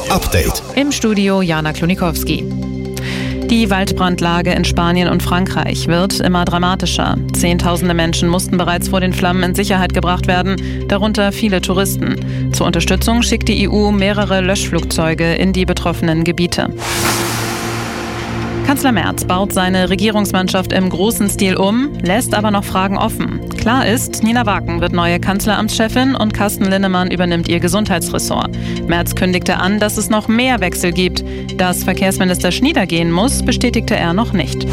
Update. Im Studio Jana Klonikowski. Die Waldbrandlage in Spanien und Frankreich wird immer dramatischer. Zehntausende Menschen mussten bereits vor den Flammen in Sicherheit gebracht werden, darunter viele Touristen. Zur Unterstützung schickt die EU mehrere Löschflugzeuge in die betroffenen Gebiete. Kanzler Merz baut seine Regierungsmannschaft im großen Stil um, lässt aber noch Fragen offen. Klar ist, Nina Waken wird neue Kanzleramtschefin und Carsten Linnemann übernimmt ihr Gesundheitsressort. Merz kündigte an, dass es noch mehr Wechsel gibt. Dass Verkehrsminister Schnieder gehen muss, bestätigte er noch nicht.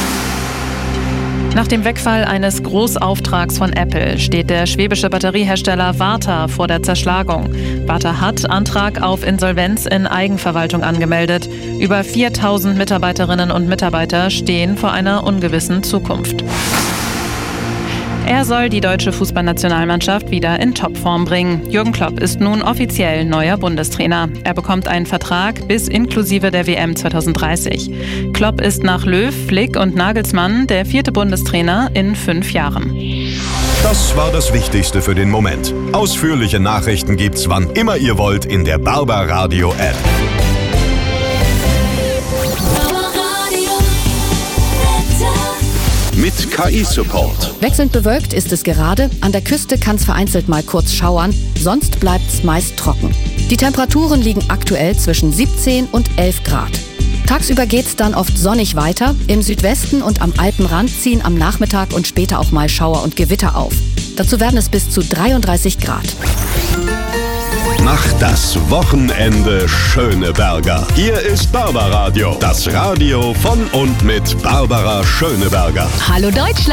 Nach dem Wegfall eines Großauftrags von Apple steht der schwäbische Batteriehersteller Varta vor der Zerschlagung. Varta hat Antrag auf Insolvenz in Eigenverwaltung angemeldet. Über 4.000 Mitarbeiterinnen und Mitarbeiter stehen vor einer ungewissen Zukunft. Er soll die deutsche Fußballnationalmannschaft wieder in Topform bringen. Jürgen Klopp ist nun offiziell neuer Bundestrainer. Er bekommt einen Vertrag bis inklusive der WM 2030. Klopp ist nach Löw, Flick und Nagelsmann der 4. Bundestrainer in 5 Jahren. Das war das Wichtigste für den Moment. Ausführliche Nachrichten gibt's wann immer ihr wollt in der Barbaradio App. Mit KI-Support. Wechselnd bewölkt ist es gerade, an der Küste kann es vereinzelt mal kurz schauern, sonst bleibt es meist trocken. Die Temperaturen liegen aktuell zwischen 17 und 11 Grad. Tagsüber geht's dann oft sonnig weiter, im Südwesten und am Alpenrand ziehen am Nachmittag und später auch mal Schauer und Gewitter auf. Dazu werden es bis zu 33 Grad. Macht das Wochenende Schöneberger. Hier ist Barbaradio, das Radio von und mit Barbara Schöneberger. Hallo Deutschland!